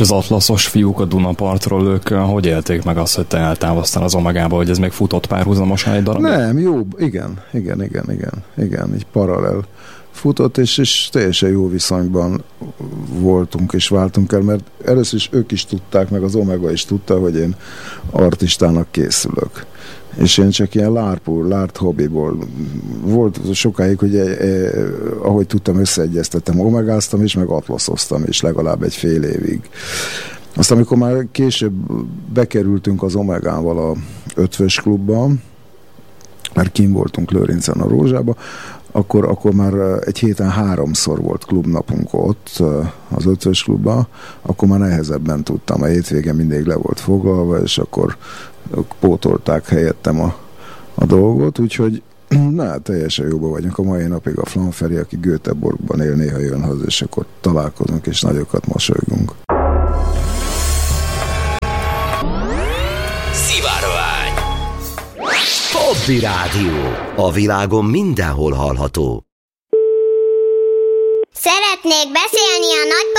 az atlaszos fiúk a Dunapartról, ők hogy élték meg azt, hogy te eltávoztál az Omegába, hogy ez még futott párhuzamosan egy darab? Nem, jó, igen, így paralel futott, és teljesen jó viszonyban voltunk és váltunk el, mert először is ők is tudták, meg az Omega is tudta, hogy én artistának készülök. És én csak ilyen lárt hobbiból. Volt sokáig, hogy ahogy tudtam, összeegyeztettem, omegáztam is, meg atlaszoztam is legalább egy fél évig. Aztán, amikor már később bekerültünk az Omegával a Ötvös klubban, mert kim voltunk Lőrincen a Rózsába, akkor már egy héten 3-szor volt klubnapunk ott az Ötvös klubban, akkor már nehezebben tudtam, a hétvége mindig le volt foglalva, és akkor pótolták helyettem a dolgot, úgyhogy teljesen jóban vagyunk. A mai napig a Flanferi, aki Göteborgban él, néha jön haza, és akkor találkozunk, és nagyokat mosolygunk. Szivárvány Hobby Rádió. A világon mindenhol hallható. Szeretnék beszélni a nagypapa